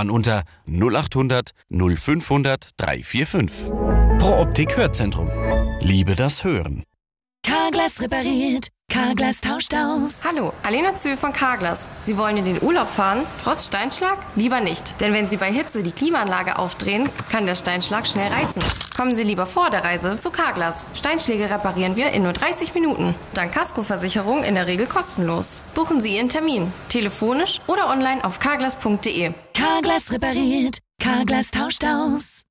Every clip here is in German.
Steinbahn unter 0800 0500 345. Pro Optik Hörzentrum. Liebe das Hören. Carglass repariert, Carglass tauscht aus. Hallo, Alena Zühl von Carglass. Sie wollen in den Urlaub fahren, trotz Steinschlag? Lieber nicht, denn wenn Sie bei Hitze die Klimaanlage aufdrehen, kann der Steinschlag schnell reißen. Kommen Sie lieber vor der Reise zu Carglass. Steinschläge reparieren wir in nur 30 Minuten. Dank Kaskoversicherung in der Regel kostenlos. Buchen Sie Ihren Termin, telefonisch oder online auf carglass.de. Carglass repariert, Carglass tauscht aus.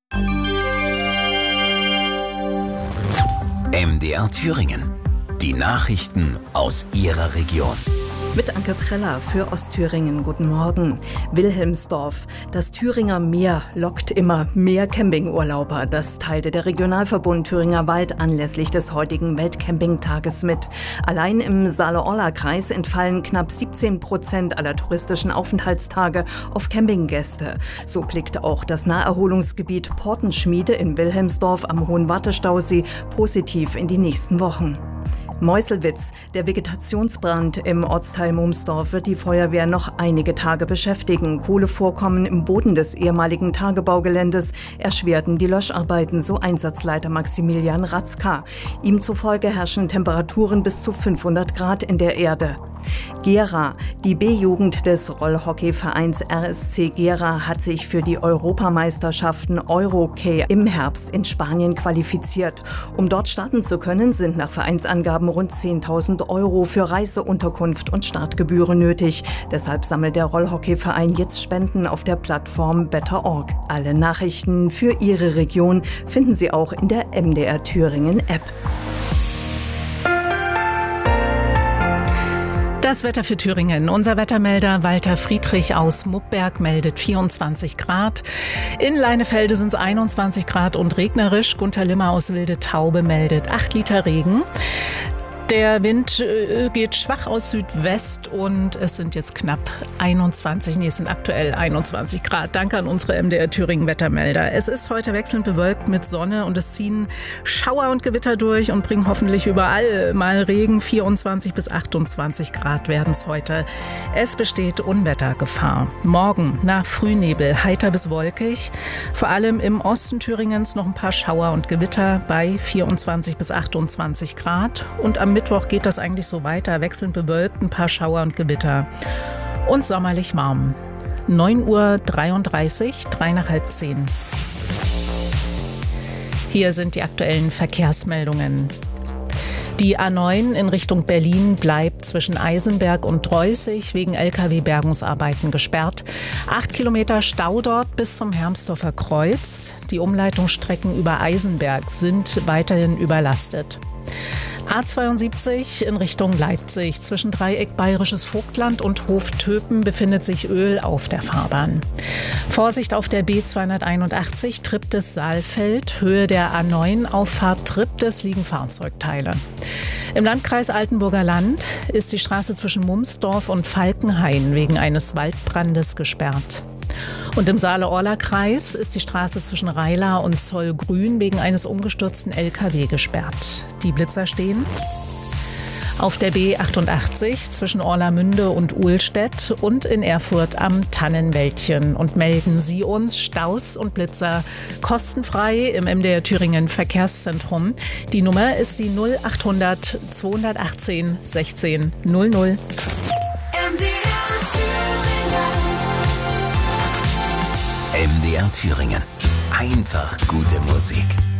MDR Thüringen. Die Nachrichten aus Ihrer Region. Mit Anke Preller für Ostthüringen. Guten Morgen. Wilhelmsdorf. Das Thüringer Meer lockt immer mehr Campingurlauber. Das teilte der Regionalverbund Thüringer Wald anlässlich des heutigen Weltcampingtages mit. Allein im Saale-Orla-Kreis entfallen knapp 17% aller touristischen Aufenthaltstage auf Campinggäste. So blickt auch das Naherholungsgebiet Portenschmiede in Wilhelmsdorf am Hohen Wartestausee positiv in die nächsten Wochen. Meuselwitz. Der Vegetationsbrand im Ortsteil Mumsdorf wird die Feuerwehr noch einige Tage beschäftigen. Kohlevorkommen im Boden des ehemaligen Tagebaugeländes erschwerten die Löscharbeiten, so Einsatzleiter Maximilian Ratzka. Ihm zufolge herrschen Temperaturen bis zu 500 Grad in der Erde. Gera. Die B-Jugend des Rollhockeyvereins RSC Gera hat sich für die Europameisterschaften Euro-Hockey im Herbst in Spanien qualifiziert. Um dort starten zu können, sind nach Vereinsangaben rund 10.000 Euro für Reise, Unterkunft und Startgebühren nötig. Deshalb sammelt der Rollhockeyverein jetzt Spenden auf der Plattform Better.org. Alle Nachrichten für Ihre Region finden Sie auch in der MDR Thüringen App. Das Wetter für Thüringen. Unser Wettermelder Walter Friedrich aus Muppberg meldet 24 Grad. In Leinefelde sind es 21 Grad und regnerisch. Gunter Limmer aus Wilde Taube meldet 8 Liter Regen. Der Wind geht schwach aus Südwest und es sind jetzt es sind aktuell 21 Grad. Danke an unsere MDR Thüringen Wettermelder. Es ist heute wechselnd bewölkt mit Sonne und es ziehen Schauer und Gewitter durch und bringen hoffentlich überall mal Regen. 24 bis 28 Grad werden es heute. Es besteht Unwettergefahr. Morgen nach Frühnebel heiter bis wolkig. Vor allem im Osten Thüringens noch ein paar Schauer und Gewitter bei 24 bis 28 Grad. Und am Mittwoch geht das eigentlich so weiter, wechselnd bewölkt, ein paar Schauer und Gewitter und sommerlich warm. 9:33 Uhr, 9:55. Hier sind die aktuellen Verkehrsmeldungen. Die A9 in Richtung Berlin bleibt zwischen Eisenberg und Dreußig wegen Lkw-Bergungsarbeiten gesperrt. 8 Kilometer Stau dort bis zum Hermsdorfer Kreuz. Die Umleitungsstrecken über Eisenberg sind weiterhin überlastet. A72 in Richtung Leipzig. Zwischen Dreieck Bayerisches Vogtland und Hof Töpen befindet sich Öl auf der Fahrbahn. Vorsicht auf der B281 Triptis-Saalfeld. Höhe der A9 Auffahrt Triptis liegen Fahrzeugteile. Im Landkreis Altenburger Land ist die Straße zwischen Mumsdorf und Falkenhain wegen eines Waldbrandes gesperrt. Und im Saale-Orla-Kreis ist die Straße zwischen Reilar und Zollgrün wegen eines umgestürzten LKW gesperrt. Die Blitzer stehen auf der B88 zwischen Orlamünde und Uhlstedt und in Erfurt am Tannenwäldchen. Und melden Sie uns Staus und Blitzer kostenfrei im MDR Thüringen Verkehrszentrum. Die Nummer ist die 0800 218 16 00. MDR Thüringen. Einfach gute Musik.